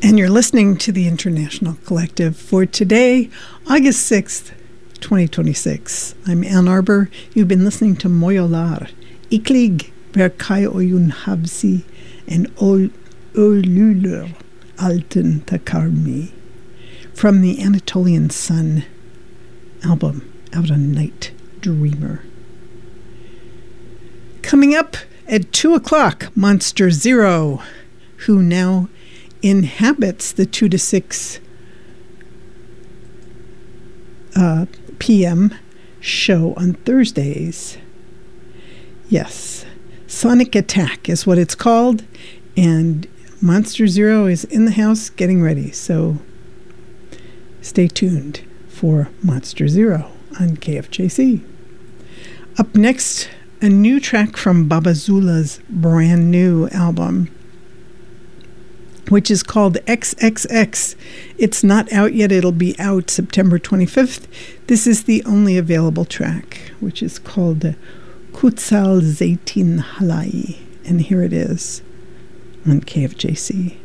And you're listening to the International Collective for today, August 6th, 2026. I'm Ann Arbor. You've been listening to Moyolar, Iklig, Berkai Oyun Habsi, and Ölüler Alten Takarmi from the Anatolian Sun album, Out a Night Dreamer. Coming up at 2 o'clock, Monster Zero, who now inhabits the 2 to 6 p.m. show on Thursdays. Yes, Sonic Attack is what it's called, and Monster Zero is in the house getting ready, so stay tuned for Monster Zero on KFJC. Up next, a new track from Babazula's brand new album, which is called XXX. It's not out yet. It'll be out September 25th. This is the only available track, which is called Kutsal Zeytin Halai. And here it is on KFJC.